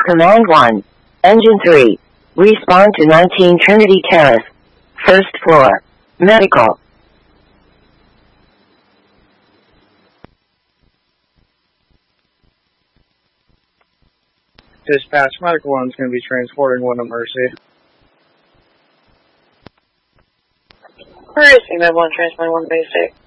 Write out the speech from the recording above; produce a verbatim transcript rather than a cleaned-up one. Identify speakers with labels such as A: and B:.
A: Command one. Engine three. Respond to nineteen Trinity Terrace. First floor. Medical.
B: Dispatch, Medical one's going to be transporting one to Mercy.
C: Mercy, Med one, transporting one basic.